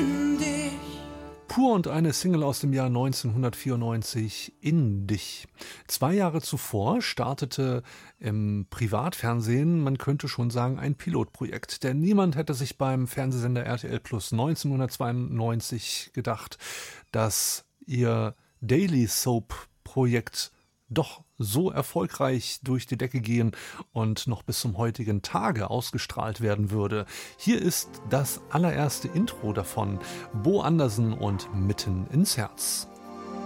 in dich. Pur und eine Single aus dem Jahr 1994, In dich. 2 Jahre zuvor startete im Privatfernsehen, man könnte schon sagen, ein Pilotprojekt. Denn niemand hätte sich beim Fernsehsender RTL Plus 1992 gedacht, dass ihr Daily Soap Projekt doch so erfolgreich durch die Decke gehen und noch bis zum heutigen Tage ausgestrahlt werden würde. Hier ist das allererste Intro davon, Bo Andersen und Mitten ins Herz.